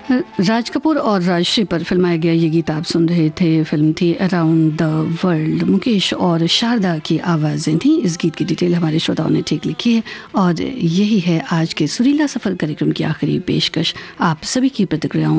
राज कपूर और राजश्री पर फिल्माया गया ये गीत आप सुन रहे थे। फिल्म थी अराउंड द वर्ल्ड। मुकेश और शारदा की आवाज़ें थीं। इस गीत की डिटेल हमारे श्रोताओं ने ठीक लिखी है और यही है आज के सुरीला सफ़र कार्यक्रम की आखिरी पेशकश। आप सभी की प्रतिक्रियाओं